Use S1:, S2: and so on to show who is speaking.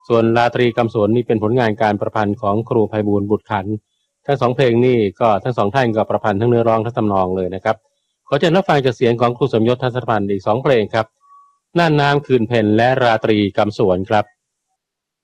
S1: ส่วนราตรีกำสวนนี่เป็นผลงานการประพันธ์ของครูไพบูลย์บุตรขันธ์ทั้ง2เพลงนี่ก็ทั้ง2ท่านก็ประพันธ์ทั้งเนื้อร้องทั้งทำนองเลยนะครับขอเชิญรับฟังจากเสียงของครูสมยศทัศนพันธ์อีก2เพลงครับน่านน้ำคืนเพ็ญและราตรีกำสวนครับ